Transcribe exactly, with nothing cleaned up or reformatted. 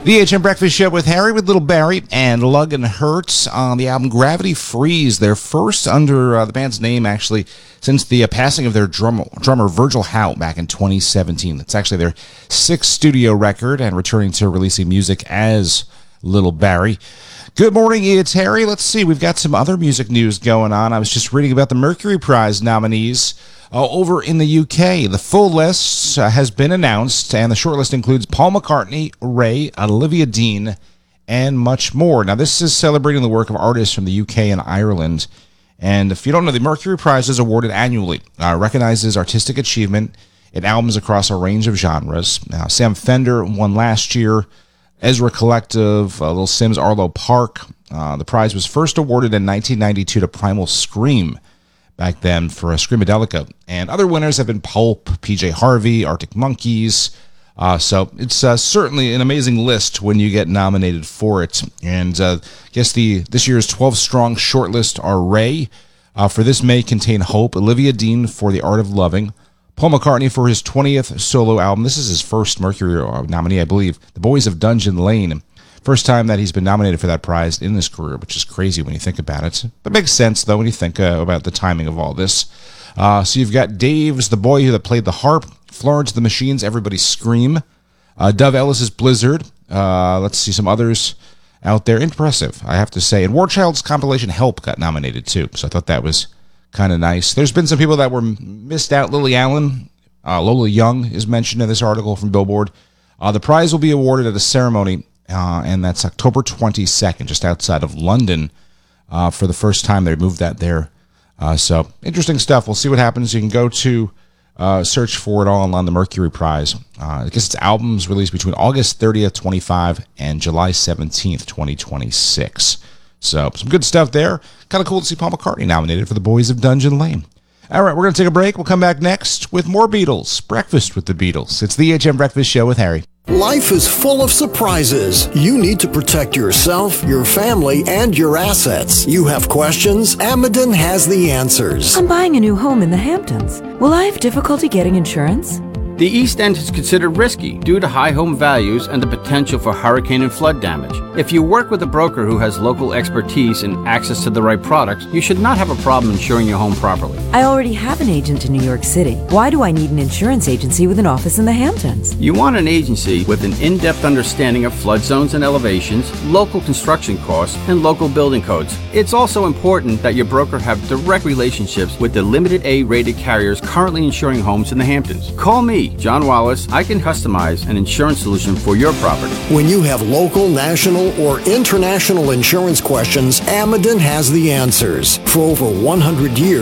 The H M Breakfast Show with Harry, with Little Barry, and Lug and Hertz on the album Gravity Freeze, their first under uh, the band's name, actually, since the uh, passing of their drummer, drummer Virgil Howe back in twenty seventeen. It's actually their sixth studio record, and returning to releasing music as Little Barry. Good morning, it's Harry. Let's see, we've got some other music news going on. I was just reading about the Mercury Prize nominees uh, over in the U K. The full list uh, has been announced, and the short list includes Paul McCartney, Ray, Olivia Dean, and much more. Now, this is celebrating the work of artists from the U K and Ireland. And if you don't know, the Mercury Prize is awarded annually. Uh, recognizes artistic achievement in albums across a range of genres. Now, Sam Fender won last year. Ezra Collective, uh, Little Sims, Arlo Park. Uh, the prize was first awarded in nineteen ninety-two to Primal Scream, back then, for a Screamadelica. And other winners have been Pulp, P J Harvey, Arctic Monkeys. Uh, so it's uh, certainly an amazing list when you get nominated for it. And uh, I guess the this year's twelve-strong shortlist are Ray, uh, for This May Contain Hope, Olivia Dean for The Art of Loving, Paul McCartney for his twentieth solo album. This is his first Mercury nominee, I believe. The Boys of Dungeon Lane. First time that he's been nominated for that prize in his career, which is crazy when you think about it. But it makes sense, though, when you think uh, about the timing of all this. Uh, so you've got Dave's The Boy Who Played the Harp, Florence the Machine's Everybody Scream, uh, Dove Ellis's Blizzard. Uh, let's see some others out there. Impressive, I have to say. And War Child's compilation Help got nominated, too. So I thought that was kind of nice. There's been some people that were missed out. Lily Allen, uh, Lola Young is mentioned in this article from Billboard. Uh, the prize will be awarded at a ceremony, uh, and that's October twenty-second, just outside of London. Uh, for the first time, they moved that there. Uh, so, interesting stuff. We'll see what happens. You can go to uh, search for it all on the Mercury Prize. Uh, I guess it's albums released between August thirtieth, twenty-five, and July seventeenth, twenty twenty-six. So, some good stuff there. Kind of cool to see Paul McCartney nominated for The Boys of Dungeon Lane. All right, we're going to take a break. We'll come back next with more Beatles. Breakfast with the Beatles. It's the H M Breakfast Show with Harry. Life is full of surprises. You need to protect yourself, your family, and your assets. You have questions? Amadon has the answers. I'm buying a new home in the Hamptons. Will I have difficulty getting insurance? The East End is considered risky due to high home values and the potential for hurricane and flood damage. If you work with a broker who has local expertise and access to the right products, you should not have a problem insuring your home properly. I already have an agent in New York City. Why do I need an insurance agency with an office in the Hamptons? You want an agency with an in-depth understanding of flood zones and elevations, local construction costs, and local building codes. It's also important that your broker have direct relationships with the limited A-rated carriers currently insuring homes in the Hamptons. Call me, John Wallace. I can customize an insurance solution for your property. When you have local, national, or international insurance questions, Amadon has the answers. For over one hundred years,